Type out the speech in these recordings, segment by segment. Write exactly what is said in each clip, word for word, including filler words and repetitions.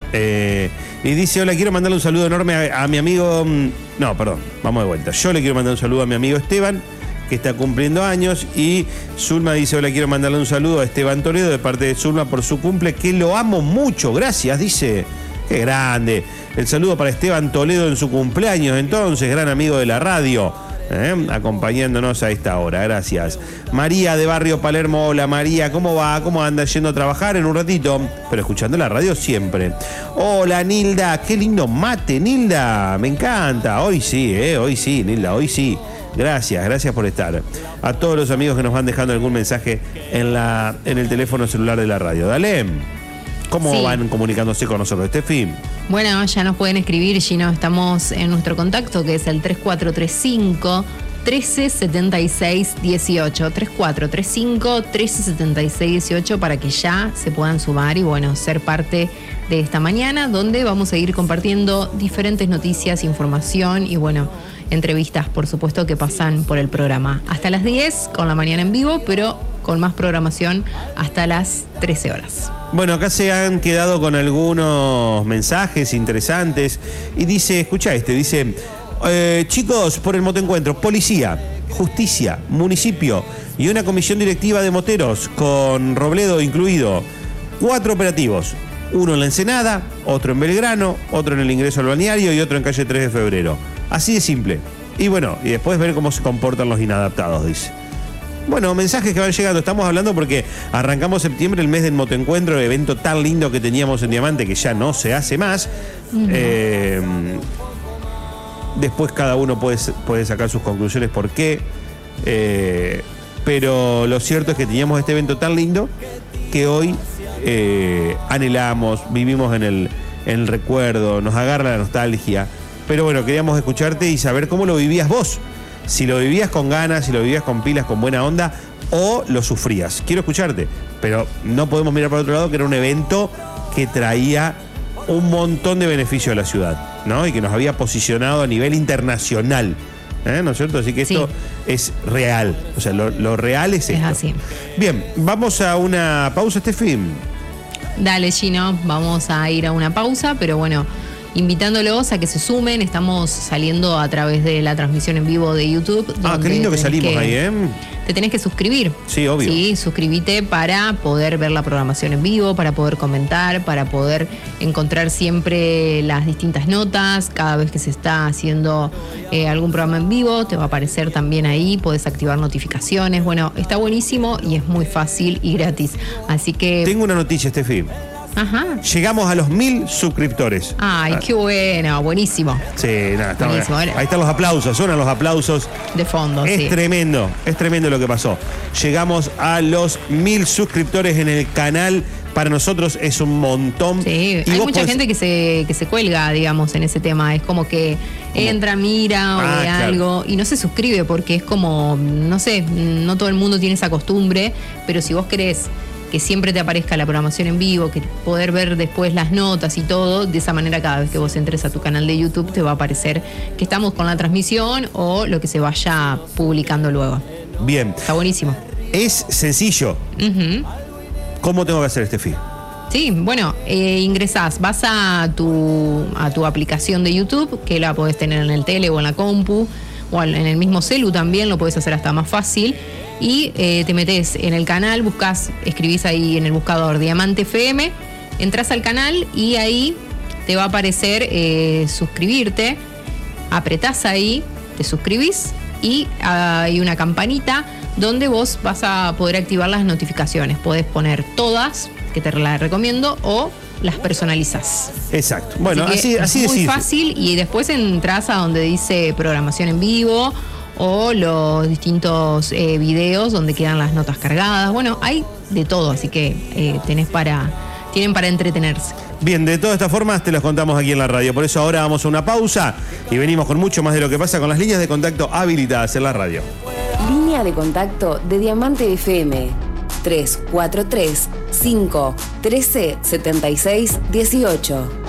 Eh, y dice, hola, quiero mandarle un saludo enorme a, a mi amigo... No, perdón, vamos de vuelta. Yo le quiero mandar un saludo a mi amigo Esteban, que está cumpliendo años. Y Zulma dice, hola, quiero mandarle un saludo a Esteban Toledo de parte de Zulma por su cumple, que lo amo mucho, gracias, dice. Qué grande. El saludo para Esteban Toledo en su cumpleaños, entonces, gran amigo de la radio. ¿Eh? Acompañándonos a esta hora, gracias. María de Barrio Palermo, hola María, ¿cómo va? ¿Cómo anda? Yendo a trabajar en un ratito, pero escuchando la radio siempre. Hola Nilda, qué lindo mate, Nilda, me encanta. Hoy sí, eh, hoy sí, Nilda, hoy sí. Gracias, gracias por estar. A todos los amigos que nos van dejando algún mensaje en, la, en el teléfono celular de la radio. Dale. ¿Cómo sí. van comunicándose con nosotros, Estefi? Bueno, ya nos pueden escribir, Gino. Estamos en nuestro contacto, que es el tres cuatro tres cinco, uno tres siete seis uno ocho. tres cuatro tres cinco, uno tres siete seis uno ocho para que ya se puedan sumar y, bueno, ser parte de esta mañana, donde vamos a ir compartiendo diferentes noticias, información y, bueno, entrevistas, por supuesto, que pasan por el programa. Hasta las diez, con la mañana en vivo, pero con más programación hasta las trece horas. Bueno, acá se han quedado con algunos mensajes interesantes y dice, escucha este, dice, eh, chicos, por el motoencuentro, policía, justicia, municipio y una comisión directiva de moteros con Robledo incluido, cuatro operativos, uno en la Ensenada, otro en Belgrano, otro en el ingreso al balneario y otro en calle tres de febrero. Así de simple. Y bueno, y después ver cómo se comportan los inadaptados, dice. Bueno, mensajes que van llegando. Estamos hablando porque arrancamos septiembre, el mes del motoencuentro, el evento tan lindo que teníamos en Diamante, que ya no se hace más. Uh-huh. Eh, después cada uno puede, puede sacar sus conclusiones por qué. Eh, pero lo cierto es que teníamos este evento tan lindo que hoy eh, anhelamos, vivimos en el, en el recuerdo, nos agarra la nostalgia. Pero bueno, queríamos escucharte y saber cómo lo vivías vos. Si lo vivías con ganas, si lo vivías con pilas, con buena onda, o lo sufrías. Quiero escucharte, pero no podemos mirar para otro lado, que era un evento que traía un montón de beneficios a la ciudad, ¿no? Y que nos había posicionado a nivel internacional, ¿eh? ¿No es cierto? Así que esto sí. es real. O sea, lo, lo real es esto. Es así. Bien, vamos a una pausa, Estefi. Dale, Gino, vamos a ir a una pausa, pero bueno, invitándolos a que se sumen. Estamos saliendo a través de la transmisión en vivo de YouTube. Ah, qué lindo que salimos que, ahí, ¿eh? Te tenés que suscribir. Sí, obvio. Sí, suscríbete para poder ver la programación en vivo, para poder comentar, para poder encontrar siempre las distintas notas. Cada vez que se está haciendo eh, algún programa en vivo, te va a aparecer también ahí. Podés activar notificaciones. Bueno, está buenísimo y es muy fácil y gratis. Así que... Tengo una noticia, Estefi. Ajá. Llegamos a los mil suscriptores. Ay, ah. qué bueno, buenísimo. Sí, nada, está buenísimo. Bueno. Ahí están los aplausos, suenan los aplausos. De fondo, es sí. Es tremendo, es tremendo lo que pasó. Llegamos a los mil suscriptores en el canal. Para nosotros es un montón. Sí, y hay mucha podés... gente que se, que se cuelga, digamos, en ese tema. Es como que entra, mira o ah, ve claro. algo y no se suscribe porque es como, no sé, no todo el mundo tiene esa costumbre, pero si vos querés que siempre te aparezca la programación en vivo, que poder ver después las notas y todo, de esa manera cada vez que vos entres a tu canal de YouTube te va a aparecer que estamos con la transmisión o lo que se vaya publicando luego. Bien. Está buenísimo. Es sencillo. Uh-huh. ¿Cómo tengo que hacer este feed? Sí, bueno, eh, ingresás, vas a tu, a tu aplicación de YouTube, que la podés tener en el tele o en la compu, o en el mismo celu también, lo podés hacer hasta más fácil. Y eh, te metés en el canal, buscás, escribís ahí en el buscador Diamante F M, entras al canal y ahí te va a aparecer eh, suscribirte, apretás ahí, te suscribís y hay una campanita donde vos vas a poder activar las notificaciones. Podés poner todas, que te las recomiendo, o las personalizás. Exacto. Bueno, así, así, así es muy decirse. fácil y después entras a donde dice programación en vivo o los distintos eh, videos donde quedan las notas cargadas. Bueno, hay de todo, así que eh, tenés para, tienen para entretenerse. Bien, de todas estas formas te los contamos aquí en la radio. Por eso ahora vamos a una pausa y venimos con mucho más de lo que pasa con las líneas de contacto habilitadas en la radio. Línea de contacto de Diamante F M. tres cuatro tres cinco uno tres siete seis uno ocho.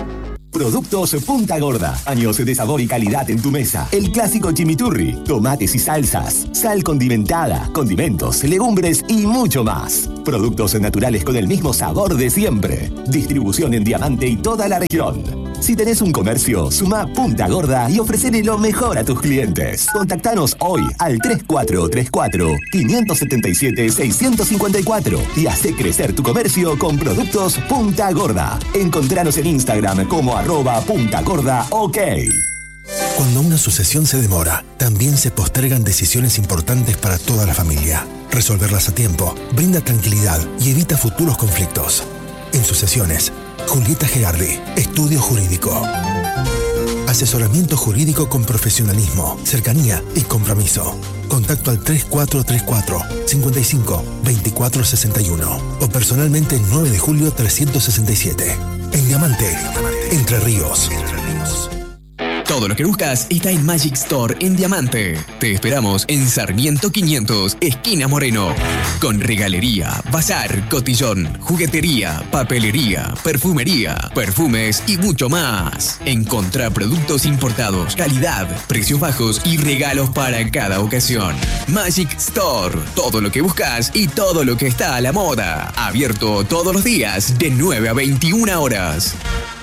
Productos Punta Gorda. Años de sabor y calidad en tu mesa. El clásico chimichurri, tomates y salsas, sal condimentada, condimentos, legumbres y mucho más. Productos naturales con el mismo sabor de siempre. Distribución en Diamante y toda la región. Si tenés un comercio, suma Punta Gorda y ofrecele lo mejor a tus clientes. Contactanos hoy al tres cuatro tres cuatro, cinco siete siete, seis cinco cuatro y hacé crecer tu comercio con Productos Punta Gorda. Encontranos en Instagram como arroba Punta Gorda OK. Cuando una sucesión se demora, también se postergan decisiones importantes para toda la familia. Resolverlas a tiempo brinda tranquilidad y evita futuros conflictos. En sucesiones, Julieta Gerardi, Estudio Jurídico. Asesoramiento jurídico con profesionalismo, cercanía y compromiso. Contacto al tres cuatro tres cuatro, cinco cinco, dos cuatro seis uno o personalmente el nueve de julio trescientos sesenta y siete. En Diamante, Entre Ríos. Todo lo que buscas está en Magic Store en Diamante. Te esperamos en Sarmiento quinientos, esquina Moreno. Con regalería, bazar, cotillón, juguetería, papelería, perfumería, perfumes y mucho más. Encontrá productos importados, calidad, precios bajos y regalos para cada ocasión. Magic Store. Todo lo que buscas y todo lo que está a la moda. Abierto todos los días de nueve a veintiuna horas.